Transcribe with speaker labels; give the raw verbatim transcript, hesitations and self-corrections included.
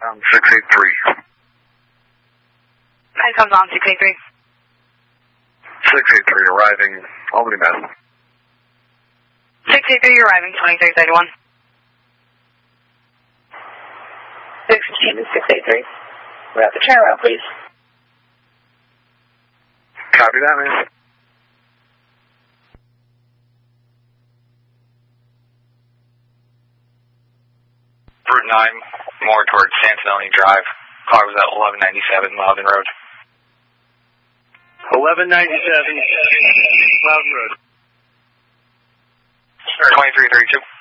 Speaker 1: Um, six eight three.
Speaker 2: Hi, comes on six eight three.
Speaker 1: six eight three, arriving Albany, Mass.
Speaker 2: six eight three, you're arriving twenty-three thirty-one.
Speaker 3: six fifteen to six eight three. We're at the turnaround, please.
Speaker 1: Copy that, man.
Speaker 4: Route nine, more towards Santinelli Drive. Car was at eleven ninety-seven Loudon Road.
Speaker 5: eleven ninety-seven Loudon Road.
Speaker 4: twenty-three thirty-two.